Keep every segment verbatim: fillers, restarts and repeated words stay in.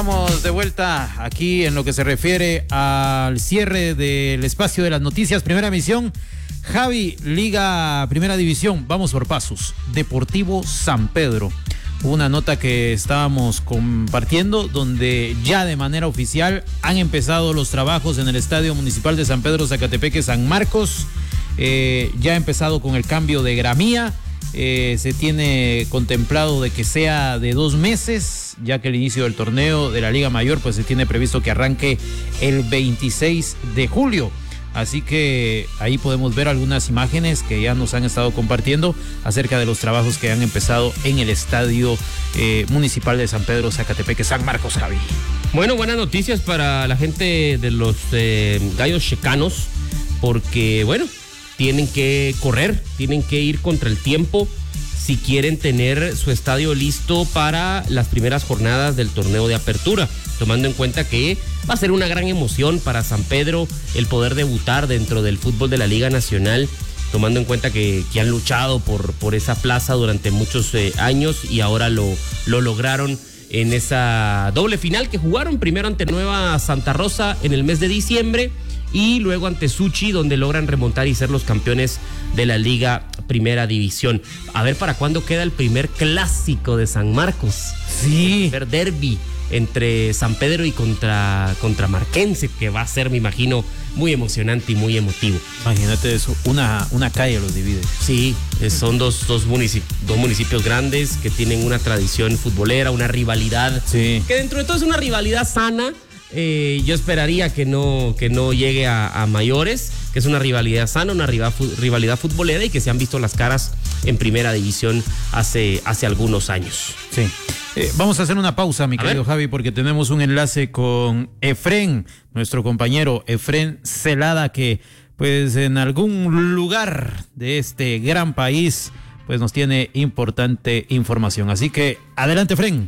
Estamos de vuelta aquí en lo que se refiere al cierre del espacio de las noticias. Primera emisión. Javi, Liga Primera División. Vamos por pasos. Deportivo San Pedro. Una nota que estábamos compartiendo donde ya de manera oficial han empezado los trabajos en el Estadio Municipal de San Pedro Zacatepeque San Marcos. Eh, ya ha empezado con el cambio de gramía. Eh, se tiene contemplado de que sea de dos meses, ya que el inicio del torneo de la Liga Mayor pues se tiene previsto que arranque el veintiséis de julio. Así que ahí podemos ver algunas imágenes que ya nos han estado compartiendo acerca de los trabajos que han empezado en el Estadio eh, Municipal de San Pedro Zacatepeque San Marcos. Javi. Bueno, buenas noticias para la gente de los eh, Gallos Checanos, porque bueno, tienen que correr, tienen que ir contra el tiempo si quieren tener su estadio listo para las primeras jornadas del torneo de apertura, tomando en cuenta que va a ser una gran emoción para San Pedro el poder debutar dentro del fútbol de la Liga Nacional, tomando en cuenta que, que han luchado por, por esa plaza durante muchos eh, años y ahora lo, lo lograron en esa doble final que jugaron primero ante Nueva Santa Rosa en el mes de diciembre y luego ante Suchi, donde logran remontar y ser los campeones de la Liga Primera División. A ver para cuándo queda el primer clásico de San Marcos. Sí. El primer derbi entre San Pedro y contra, contra Marquense, que va a ser, me imagino, muy emocionante y muy emotivo. Imagínate eso, una, una calle los divide. Sí, son dos, dos, municip- dos municipios grandes que tienen una tradición futbolera, una rivalidad. Sí. Que dentro de todo es una rivalidad sana. Eh, yo esperaría que no, que no llegue a, a mayores, que es una rivalidad sana, una rival, rivalidad futbolera y que se han visto las caras en primera división hace, hace algunos años. Sí. Eh, vamos a hacer una pausa, mi a querido ver. Javi, porque tenemos un enlace con Efren, nuestro compañero Efren Celada, que pues en algún lugar de este gran país pues nos tiene importante información. Así que adelante, Efren.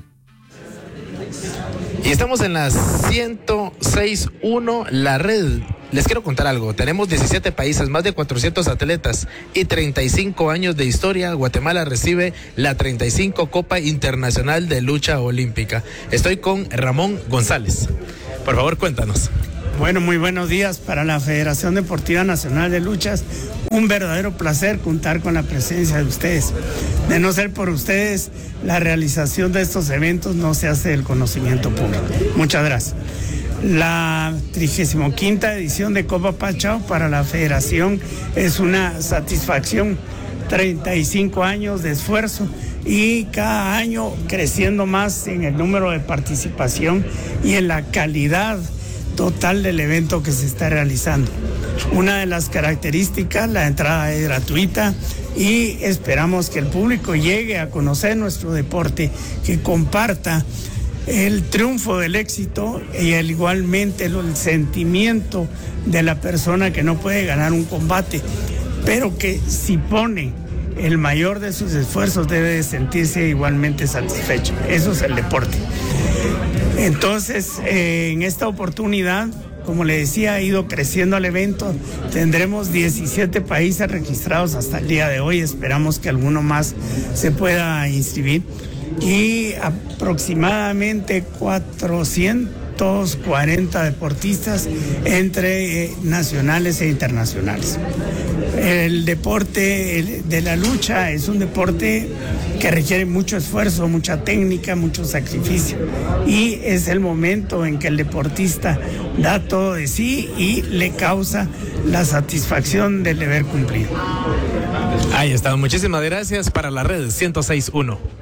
Y estamos en la ciento seis punto uno, la red. Les quiero contar algo. Tenemos diecisiete países, más de cuatrocientos atletas y treinta y cinco años de historia. Guatemala recibe la treinta y cinco Copa Internacional de Lucha Olímpica. Estoy con Ramón González. Por favor, cuéntanos. Bueno, muy buenos días para la Federación Deportiva Nacional de Luchas. Un verdadero placer contar con la presencia de ustedes. De no ser por ustedes, la realización de estos eventos no se hace del conocimiento público. Muchas gracias. La trigésima quinta edición de Copa Pachao para la Federación es una satisfacción. treinta y cinco años de esfuerzo y cada año creciendo más en el número de participación y en la calidad total del evento que se está realizando. Una de las características, la entrada es gratuita y esperamos que el público llegue a conocer nuestro deporte, que comparta el triunfo del éxito y el, igualmente el, el sentimiento de la persona que no puede ganar un combate, pero que si pone el mayor de sus esfuerzos debe sentirse igualmente satisfecho. Eso es el deporte. Entonces, eh, en esta oportunidad, como le decía, ha ido creciendo el evento. Tendremos diecisiete países registrados hasta el día de hoy. Esperamos que alguno más se pueda inscribir. Y aproximadamente cuatrocientos cuarenta deportistas entre eh, nacionales e internacionales. El deporte de la lucha es un deporte que requiere mucho esfuerzo, mucha técnica, mucho sacrificio. Y es el momento en que el deportista da todo de sí y le causa la satisfacción del deber cumplido. Ahí está, muchísimas gracias para la red ciento seis punto uno.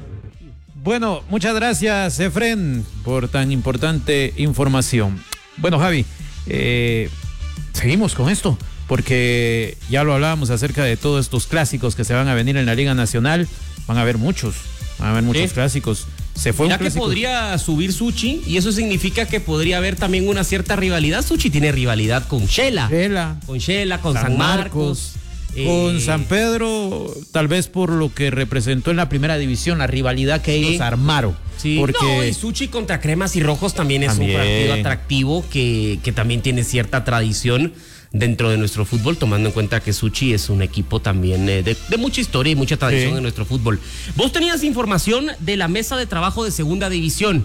Bueno, muchas gracias, Efren, por tan importante información. Bueno, Javi, eh, seguimos con esto, porque ya lo hablábamos acerca de todos estos clásicos que se van a venir en la Liga Nacional. Van a haber muchos, van a haber muchos ¿Sí? clásicos. Se fue ya un clásico. Que podría subir Suchi, y eso significa que podría haber también una cierta rivalidad. Suchi tiene rivalidad con Shela. Shela. Con Shela, con San, San Marcos. Marcos. Con eh, San Pedro, tal vez por lo que representó en la primera división, la rivalidad que ellos sí. armaron. Sí, porque... no, y Suchi contra Cremas y Rojos también es también. un partido atractivo que, que también tiene cierta tradición dentro de nuestro fútbol, tomando en cuenta que Suchi es un equipo también eh, de, de mucha historia y mucha tradición sí. en nuestro fútbol. Vos tenías información de la mesa de trabajo de segunda división.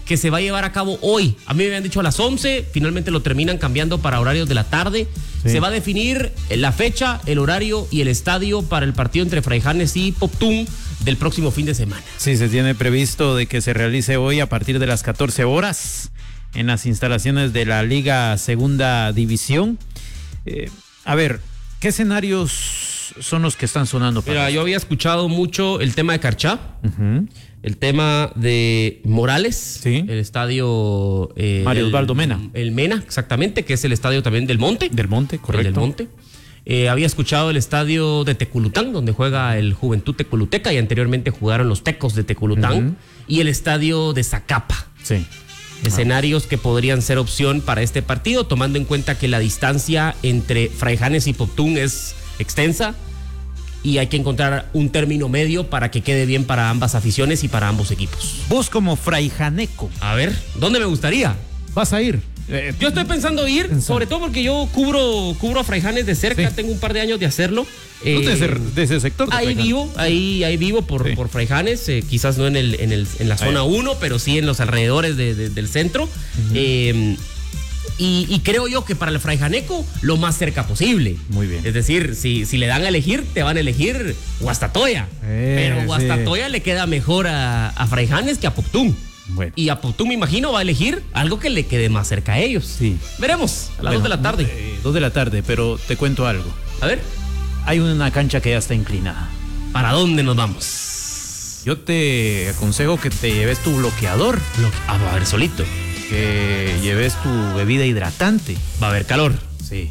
que se va a llevar a cabo hoy. A mí me habían dicho a las once, finalmente lo terminan cambiando para horarios de la tarde. Sí. Se va a definir la fecha, el horario y el estadio para el partido entre Fraijanes y Poptún del próximo fin de semana. Sí, se tiene previsto de que se realice hoy a partir de las catorce horas en las instalaciones de la Liga Segunda División. Eh, a ver, ¿qué escenarios son los que están sonando? Mira, yo había escuchado mucho el tema de Carchá, uh-huh. el tema de Morales, sí. el estadio... Eh, Mario Osvaldo Mena. El Mena, exactamente, que es el estadio también del Monte. Del Monte, correcto. El del Monte. Eh, había escuchado el estadio de Teculután, donde juega el Juventud Tecoluteca y anteriormente jugaron los Tecos de Teculután, uh-huh. y el estadio de Zacapa. Sí. Escenarios que podrían ser opción para este partido, tomando en cuenta que la distancia entre Fraijanes y Poptún es extensa y hay que encontrar un término medio para que quede bien para ambas aficiones y para ambos equipos. Vos como fraijaneco. A ver, ¿dónde me gustaría? ¿Vas a ir? Eh, yo estoy pensando ir, pensando. sobre todo porque yo cubro, cubro a Fraijanes de cerca, sí. tengo un par de años de hacerlo. Eh, ¿No de, ese, de ese sector? De ahí Fraijanes. vivo, ahí, ahí vivo por, sí. por Fraijanes, eh, quizás no en, el, en, el, en la zona uno, pero sí en los alrededores de, de, del centro. Uh-huh. eh, y, y creo yo que para el fraijaneco lo más cerca posible. Muy bien. Es decir, si, si le dan a elegir, te van a elegir Guastatoya. Eh, pero Guastatoya sí. le queda mejor a, a Fraijanes que a Poptún. Bueno. Y a Poptún, me imagino, va a elegir algo que le quede más cerca a ellos. Sí. Veremos, a las bueno, dos de la tarde. Eh, dos de la tarde, pero te cuento algo. A ver. Hay una cancha que ya está inclinada. ¿Para dónde nos vamos? Yo te aconsejo que te lleves tu bloqueador. Bloque... Ah, va a haber solito. Que lleves tu bebida hidratante. Va a haber calor. Sí.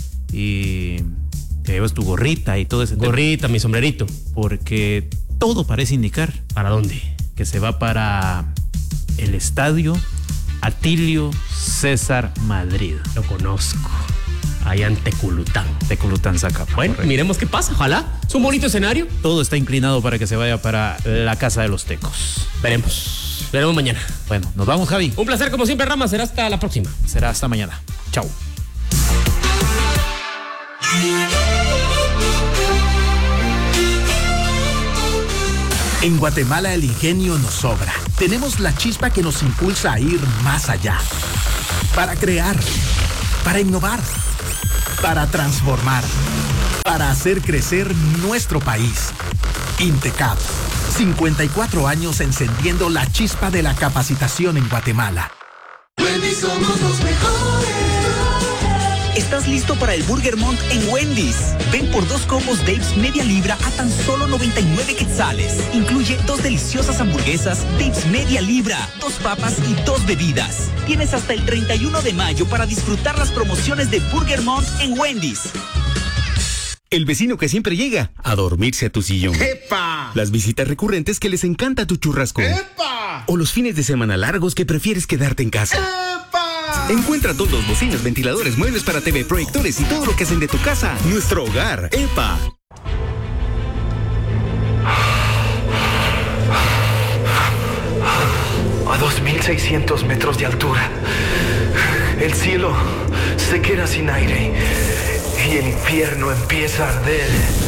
Y te lleves tu gorrita y todo ese Gorrita, tema. Mi sombrerito. Porque todo parece indicar. ¿Para dónde? Que se va para el estadio Atilio César Madrid. Lo conozco. Allá en Teculután. Teculután, Zacapa. Bueno, correcto. Miremos qué pasa, ojalá. Es un bonito escenario. Todo está inclinado para que se vaya para la casa de los Tecos. Veremos. Veremos mañana. Bueno, nos vamos, Javi. Un placer, como siempre, Rama. Será hasta la próxima. Será hasta mañana. Chao. En Guatemala el ingenio nos sobra. Tenemos la chispa que nos impulsa a ir más allá. Para crear, para innovar, para transformar, para hacer crecer nuestro país. INTECAP, cincuenta y cuatro años encendiendo la chispa de la capacitación en Guatemala. Wendy's somos los mejores. ¿Estás listo para el Burger Month en Wendy's? Ven por dos combos Dave's media libra a tan solo noventa y nueve quetzales. Incluye dos deliciosas hamburguesas Dave's media libra, dos papas y dos bebidas. Tienes hasta el treinta y uno de mayo para disfrutar las promociones de Burger Month en Wendy's. El vecino que siempre llega a dormirse a tu sillón. ¡Epa! Las visitas recurrentes que les encanta tu churrasco. ¡Epa! O los fines de semana largos que prefieres quedarte en casa. ¡Epa! Encuentra todos, bocinas, ventiladores, muebles para T V, proyectores y todo lo que hacen de tu casa nuestro hogar. ¡Epa! A dos mil seiscientos metros de altura, el cielo se queda sin aire y el infierno empieza a arder.